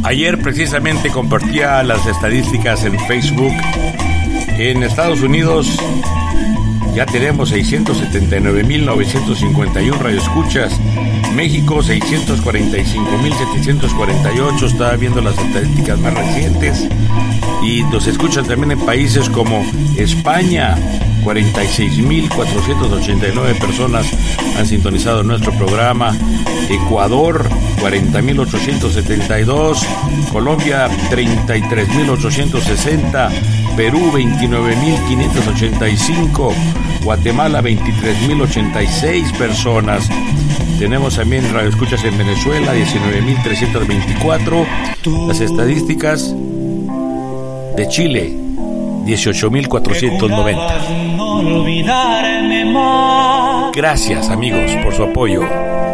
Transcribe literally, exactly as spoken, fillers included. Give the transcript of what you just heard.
Ayer precisamente compartía las estadísticas en Facebook. En Estados Unidos ya tenemos seiscientos setenta y nueve mil novecientos cincuenta y uno radioescuchas. México seiscientos cuarenta y cinco mil setecientos cuarenta y ocho. Estaba viendo las estadísticas más recientes. Y nos escuchan también en países como España. cuarenta y seis mil cuatrocientas ochenta y nueve personas han sintonizado nuestro programa. Ecuador, cuarenta mil ochocientos setenta y dos. Colombia, treinta y tres mil ochocientos sesenta. Perú, veintinueve mil quinientos ochenta y cinco. Guatemala, veintitrés mil ochenta y seis personas. Tenemos también radioescuchas en Venezuela, diecinueve mil trescientos veinticuatro. Las estadísticas de Chile, dieciocho mil cuatrocientos noventa. Gracias, amigos, por su apoyo.